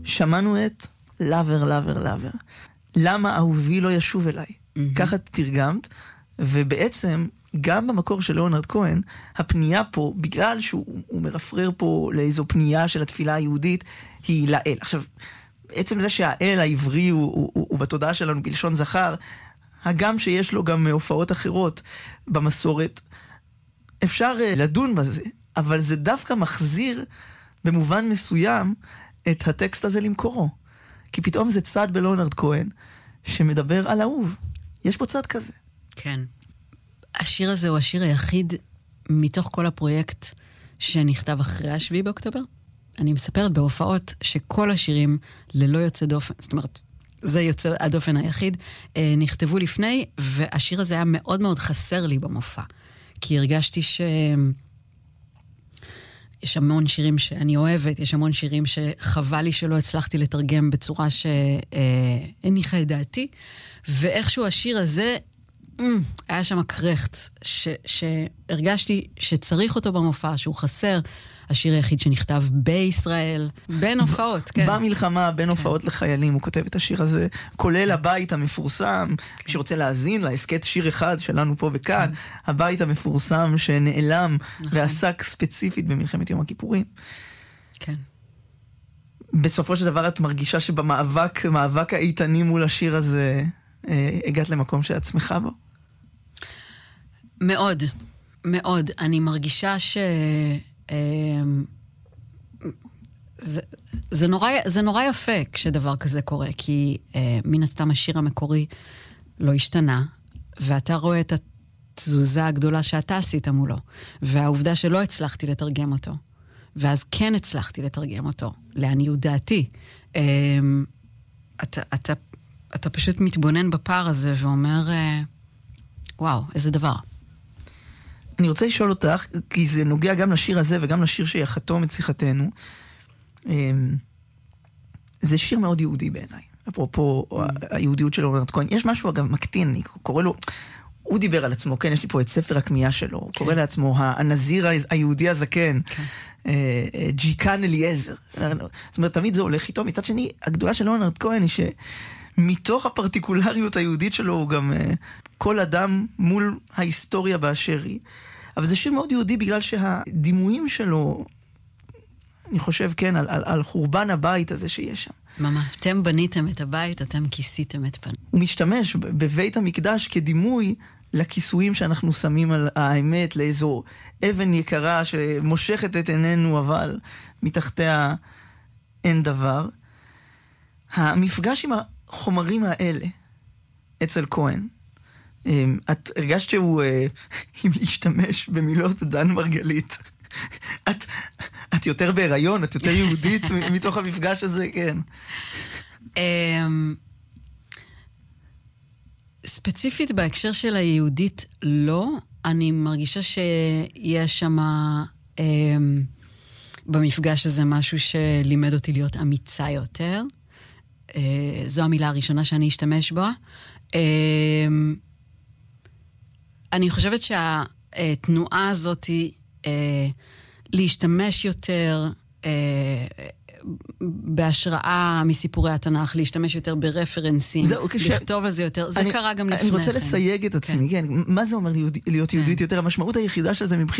שמענו את לבר, לבר, לבר. למה אהובי לא ישוב אליי? ככה תרגמת, ובעצם גם במקור של ליאונרד כהן, הפנייה פה, בגלל שהוא מרפרר פה לאיזו פנייה של התפילה היהודית, היא לאל. עכשיו, בעצם זה שהאל העברי הוא בתודעה שלנו בלשון זכר, הגם שיש לו גם הופעות אחרות במסורת, אפשר לדון בזה, אבל זה דווקא מחזיר במובן מסוים את הטקסט הזה למקורו. כי פתאום זה צד בליאונרד כהן שמדבר על אהוב. יש פה צד כזה. כן. השיר הזה הוא השיר היחיד מתוך כל הפרויקט שנכתב אחרי השביעי באוקטובר. אני מספרת בהופעות שכל השירים ללא יוצא דופן, זאת אומרת, זה יוצא הדופן היחיד, נכתבו לפני, והשיר הזה היה מאוד מאוד חסר לי במופע. כי הרגשתי יש המון שירים שאני אוהבת, יש המון שירים שחבל לי שלא הצלחתי לתרגם בצורה שהניחה את דעתי, ואיכשהו השיר הזה, היה שם קרחת, שהרגשתי שצריך אותו במופע, שהוא חסר, השיר היחיד שנכתב בישראל, בין הופעות, כן. במלחמה, בין הופעות לחיילים, הוא כותב את השיר הזה, כולל הבית המפורסם, מי שרוצה להאזין להסכת שיר אחד שלנו פה וכאן, הבית המפורסם שנעלם ועסק ספציפית במלחמת יום הכיפורים. כן. בסופו של דבר את מרגישה שבמאבק האיתני מול השיר הזה, הגעת למקום שעצמך בו? מאוד, מאוד. אני מרגישה זה נורא יפה כשדבר כזה קורה, כי מן הסתם השיר המקורי לא השתנה, ואתה רואה את התזוזה הגדולה שאתה עשית מולו, והעובדה שלא הצלחתי לתרגם אותו, ואז כן הצלחתי לתרגם אותו, לעניות דעתי. אתה פשוט מתבונן בפער הזה ואומר, וואו, איזה דבר. אני רוצה לשאול אותך, כי זה נוגע גם לשיר הזה וגם לשיר שיחתום את שיחתנו. זה שיר מאוד יהודי בעיניי. אפרופו היהודיות של ליאונרד כהן. יש משהו אגב מקטין, אני קורא לו, הוא דיבר על עצמו, כן, יש לי פה את ספר הכמיהה שלו, הוא קורא לעצמו הנזיר היהודי הזקן, ג'יקן אליעזר. זאת אומרת, תמיד זה הולך איתו. מצד שני, הגדולה של ליאונרד כהן היא שמתוך הפרטיקולריות היהודית שלו הוא גם כל אדם מול ההיסטוריה באשר היא. אבל זה שיר מאוד יהודי בגלל שהדימויים שלו, אני חושב, כן, על חורבן הבית הזה שיש שם. ממש, אתם בניתם את הבית, אתם כיסיתם את פן. הוא משתמש בבית המקדש כדימוי לכיסויים שאנחנו שמים על האמת, לאיזו אבן יקרה שמושכת את עינינו, אבל מתחתיה אין דבר. המפגש עם החומרים האלה אצל כהן, את הרגשת שהוא, אם להשתמש במילות דן מרגלית, את יותר בהיריון, את יותר יהודית מתוך המפגש הזה, כן. ספציפית בהקשר של היהודית לא, אני מרגישה שיש שם במפגש הזה משהו שלימד אותי להיות אמיצה יותר. זו המילה הראשונה שאני אשתמש בה. אני חושבת שהתנועה הזאת היא להשתמש יותר בהשראה מסיפורי התנ"ך, להשתמש יותר ברפרנסים, לכתוב על זה יותר. זה קרה גם לפני כן. אני רוצה לסייג את עצמי, כן. מה זה אומר להיות יהודית יותר? המשמעות היחידה של זה מבחינת